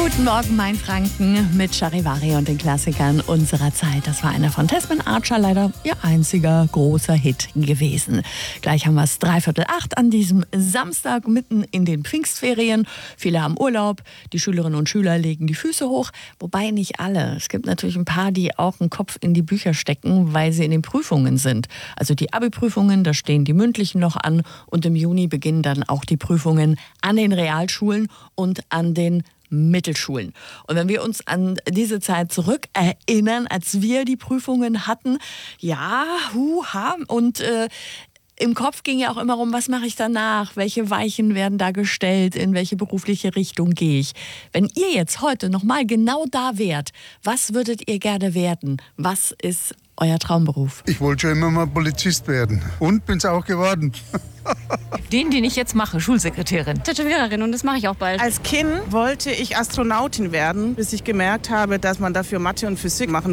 Guten Morgen, mein Franken, mit Charivari und den Klassikern unserer Zeit. Das war einer von Tesman Archer, leider ihr einziger großer Hit gewesen. Gleich haben wir es 7:45 an diesem Samstag, mitten in den Pfingstferien. Viele haben Urlaub, die Schülerinnen und Schüler legen die Füße hoch, wobei nicht alle. Es gibt natürlich ein paar, die auch einen Kopf in die Bücher stecken, weil sie in den Prüfungen sind. Also die Abi-Prüfungen, da stehen die mündlichen noch an und im Juni beginnen dann auch die Prüfungen an den Realschulen und an den Mittelschulen. Und wenn wir uns an diese Zeit zurückerinnern, als wir die Prüfungen hatten, ja, und im Kopf ging ja auch immer rum, was mache ich danach? Welche Weichen werden da gestellt? In welche berufliche Richtung gehe ich? Wenn ihr jetzt heute nochmal genau da wärt, was würdet ihr gerne werden? Was ist euer Traumberuf? Ich wollte schon immer mal Polizist werden und bin es auch geworden. Den ich jetzt mache, Schulsekretärin. Tätowiererin, und das mache ich auch bald. Als Kind wollte ich Astronautin werden, bis ich gemerkt habe, dass man dafür Mathe und Physik machen